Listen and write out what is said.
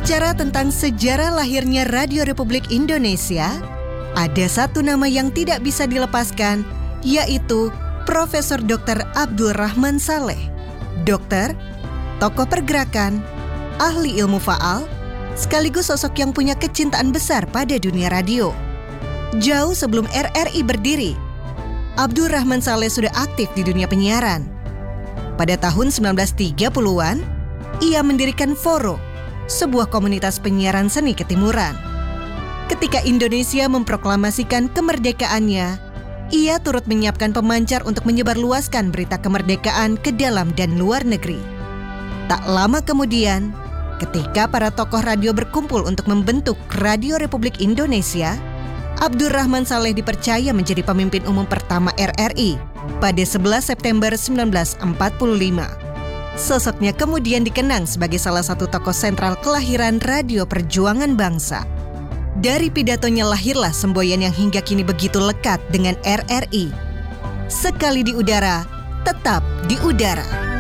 Bicara tentang sejarah lahirnya Radio Republik Indonesia, ada satu nama yang tidak bisa dilepaskan, yaitu Profesor Dr. Abdul Rahman Saleh. Dokter, tokoh pergerakan, ahli ilmu faal, sekaligus sosok yang punya kecintaan besar pada dunia radio. Jauh sebelum RRI berdiri, Abdul Rahman Saleh sudah aktif di dunia penyiaran. Pada tahun 1930-an, ia mendirikan Foro, sebuah komunitas penyiaran seni ketimuran. Ketika Indonesia memproklamasikan kemerdekaannya, ia turut menyiapkan pemancar untuk menyebarluaskan berita kemerdekaan ke dalam dan luar negeri. Tak lama kemudian, ketika para tokoh radio berkumpul untuk membentuk Radio Republik Indonesia, Abdul Rahman Saleh dipercaya menjadi pemimpin umum pertama RRI pada 11 September 1945. Sosoknya kemudian dikenang sebagai salah satu tokoh sentral kelahiran Radio Perjuangan Bangsa. Dari pidatonya lahirlah semboyan yang hingga kini begitu lekat dengan RRI. Sekali di udara, tetap di udara.